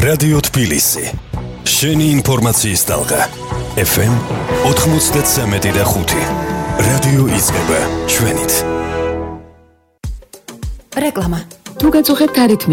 რადიო თბილისი. შენი ინფორმაციის ტალღა. FM 93.5. რადიო იწყება ჩვენით. რეკლამა. თუ გაწუხებთ არითმი